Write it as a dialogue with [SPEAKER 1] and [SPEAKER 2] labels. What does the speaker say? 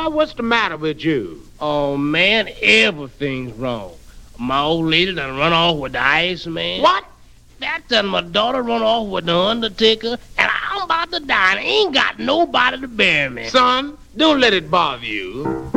[SPEAKER 1] boy, what's the matter with you?
[SPEAKER 2] Oh, man, everything's wrong. My old lady done run off with the Iceman.
[SPEAKER 1] What?
[SPEAKER 2] That done my daughter run off with the Undertaker, and I'm about to die and ain't got nobody to bury me.
[SPEAKER 1] Son, don't let it bother you.